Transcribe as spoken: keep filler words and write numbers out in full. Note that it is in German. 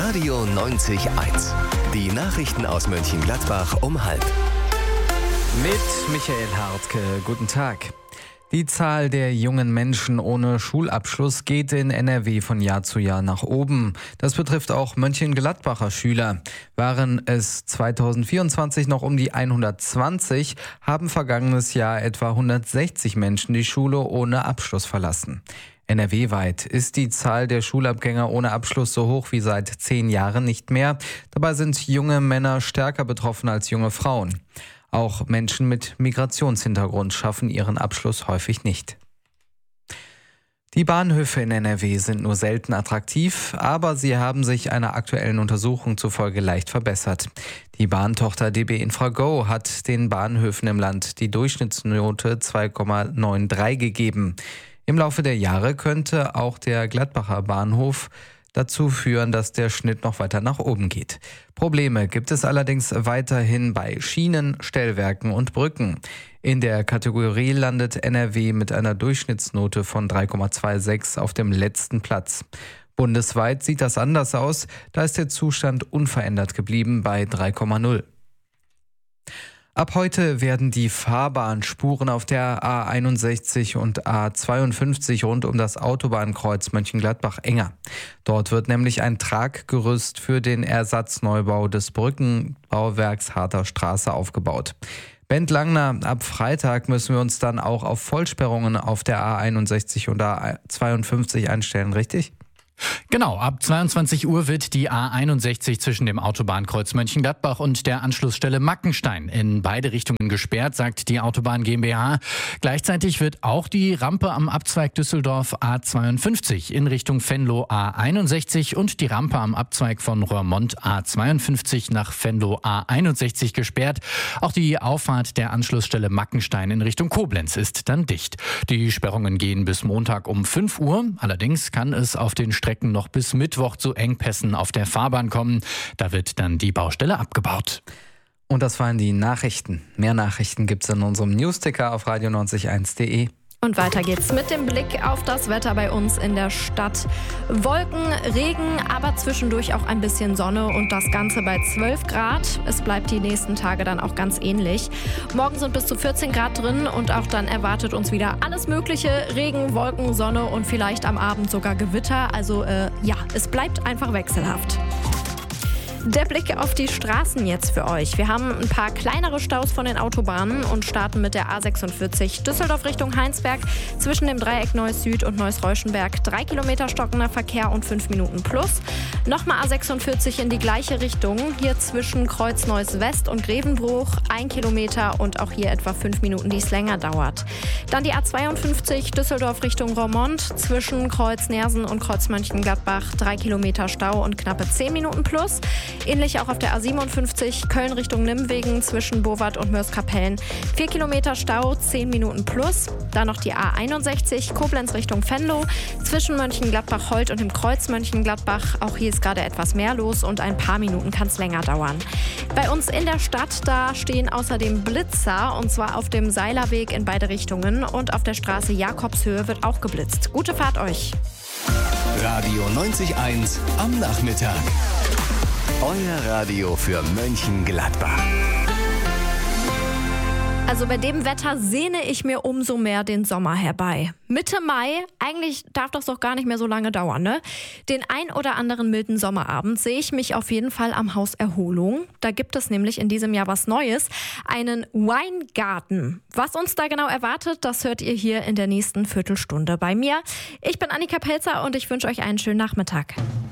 Radio neunzig eins. Die Nachrichten aus Mönchengladbach um halb. Mit Michael Hartke. Guten Tag. Die Zahl der jungen Menschen ohne Schulabschluss geht in N R W von Jahr zu Jahr nach oben. Das betrifft auch Mönchengladbacher Schüler. Waren es zweitausendvierundzwanzig noch um die hundertzwanzig, haben vergangenes Jahr etwa hundertsechzig Menschen die Schule ohne Abschluss verlassen. N R W-weit ist die Zahl der Schulabgänger ohne Abschluss so hoch wie seit zehn Jahren nicht mehr. Dabei sind junge Männer stärker betroffen als junge Frauen. Auch Menschen mit Migrationshintergrund schaffen ihren Abschluss häufig nicht. Die Bahnhöfe in N R W sind nur selten attraktiv, aber sie haben sich einer aktuellen Untersuchung zufolge leicht verbessert. Die Bahntochter D B Infrago hat den Bahnhöfen im Land die Durchschnittsnote zwei Komma dreiundneunzig gegeben. Im Laufe der Jahre könnte auch der Gladbacher Bahnhof dazu führen, dass der Schnitt noch weiter nach oben geht. Probleme gibt es allerdings weiterhin bei Schienen, Stellwerken und Brücken. In der Kategorie landet N R W mit einer Durchschnittsnote von drei Komma sechsundzwanzig auf dem letzten Platz. Bundesweit sieht das anders aus, da ist der Zustand unverändert geblieben bei drei Komma null. Ab heute werden die Fahrbahnspuren auf der A einundsechzig und A zweiundfünfzig rund um das Autobahnkreuz Mönchengladbach enger. Dort wird nämlich ein Traggerüst für den Ersatzneubau des Brückenbauwerks Harter Straße aufgebaut. Bent Langner, ab Freitag müssen wir uns dann auch auf Vollsperrungen auf der A einundsechzig und A zweiundfünfzig einstellen, richtig? Genau, ab zweiundzwanzig Uhr wird die A einundsechzig zwischen dem Autobahnkreuz Mönchengladbach und der Anschlussstelle Mackenstein in beide Richtungen gesperrt, sagt die Autobahn GmbH. Gleichzeitig wird auch die Rampe am Abzweig Düsseldorf A zweiundfünfzig in Richtung Venlo A einundsechzig und die Rampe am Abzweig von Roermond A zweiundfünfzig nach Venlo A einundsechzig gesperrt. Auch die Auffahrt der Anschlussstelle Mackenstein in Richtung Koblenz ist dann dicht. Die Sperrungen gehen bis Montag um fünf Uhr. Allerdings kann es auf den Strecken noch bis Mittwoch zu Engpässen auf der Fahrbahn kommen. Da wird dann die Baustelle abgebaut. Und das waren die Nachrichten. Mehr Nachrichten gibt es in unserem Newsticker auf radio neunzig eins punkt de. Und weiter geht's mit dem Blick auf das Wetter bei uns in der Stadt. Wolken, Regen, aber zwischendurch auch ein bisschen Sonne und das Ganze bei zwölf Grad. Es bleibt die nächsten Tage dann auch ganz ähnlich. Morgen sind bis zu vierzehn Grad drin und auch dann erwartet uns wieder alles Mögliche. Regen, Wolken, Sonne und vielleicht am Abend sogar Gewitter. Also äh, ja, es bleibt einfach wechselhaft. Der Blick auf die Straßen jetzt für euch. Wir haben ein paar kleinere Staus von den Autobahnen und starten mit der A sechsundvierzig Düsseldorf Richtung Heinsberg. Zwischen dem Dreieck Neuss Süd und Neuss-Reuschenberg drei Kilometer stockender Verkehr und fünf Minuten plus. Nochmal A sechsundvierzig in die gleiche Richtung. Hier zwischen Kreuz Neuss West und Grevenbruch ein Kilometer und auch hier etwa fünf Minuten, die es länger dauert. Dann die A zweiundfünfzig Düsseldorf Richtung Roermond. Zwischen Kreuz Nersen und Kreuz Mönchengladbach drei Kilometer Stau und knappe zehn Minuten plus. Ähnlich auch auf der A siebenundfünfzig Köln Richtung Nimwegen zwischen Bowart und Mörs-Kapellen. vier Kilometer Stau, zehn Minuten plus. Dann noch die A einundsechzig Koblenz Richtung Venlo zwischen Mönchengladbach-Holt und dem Kreuz Mönchengladbach. Auch hier ist gerade etwas mehr los und ein paar Minuten kann es länger dauern. Bei uns in der Stadt, da stehen außerdem Blitzer und zwar auf dem Seilerweg in beide Richtungen und auf der Straße Jakobshöhe wird auch geblitzt. Gute Fahrt euch! Radio neunzig eins am Nachmittag. Euer Radio für Mönchengladbach. Also bei dem Wetter sehne ich mir umso mehr den Sommer herbei. Mitte Mai, eigentlich darf das doch gar nicht mehr so lange dauern, ne? Den ein oder anderen milden Sommerabend sehe ich mich auf jeden Fall am Haus Erholung. Da gibt es nämlich in diesem Jahr was Neues, einen Weingarten. Was uns da genau erwartet, das hört ihr hier in der nächsten Viertelstunde bei mir. Ich bin Annika Pelzer und ich wünsche euch einen schönen Nachmittag.